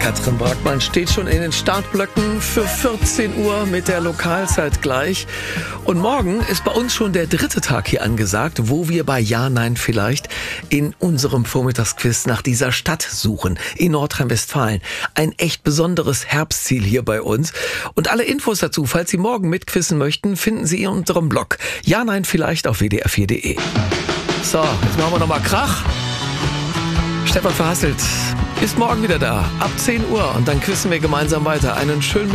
Katrin Brackmann steht schon in den Startblöcken für 14 Uhr mit der Lokalzeit gleich. Und morgen ist bei uns schon der dritte Tag hier angesagt, wo wir bei Ja, Nein, Vielleicht in unserem Vormittagsquiz nach dieser Stadt suchen in Nordrhein-Westfalen. Ein echt besonderes Herbstziel hier bei uns. Und alle Infos dazu, falls Sie morgen mitquissen möchten, finden Sie in unserem Blog. Ja, Nein, Vielleicht auf wdr4.de. So, jetzt machen wir nochmal Krach. Stefan Verhasselt ist morgen wieder da, ab 10 Uhr. Und dann quizzen wir gemeinsam weiter. Einen schönen